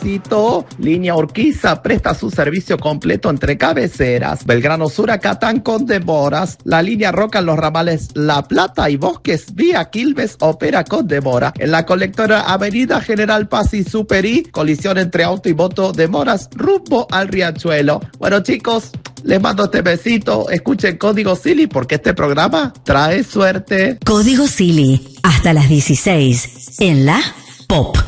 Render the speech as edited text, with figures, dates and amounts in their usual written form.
Éxito. Línea Urquiza presta su servicio completo entre cabeceras. Belgrano Sur a Catán con demoras. La línea Roca en los ramales La Plata y Bosques vía Quilmes opera con demora. En la colectora Avenida General Paz y Superí, colisión entre auto y moto, demoras rumbo al Riachuelo. Bueno, chicos, les mando este besito. Escuchen Código Silly porque este programa trae suerte. Código Silly, hasta las 16 en la Pop.